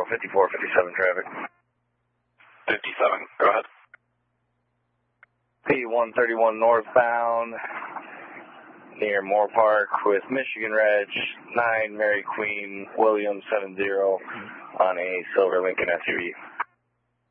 5457 traffic. 57, go ahead. P131 northbound, near Moore Park with Michigan Reg, 9 Mary Queen, Williams 70 on a silver Lincoln SUV.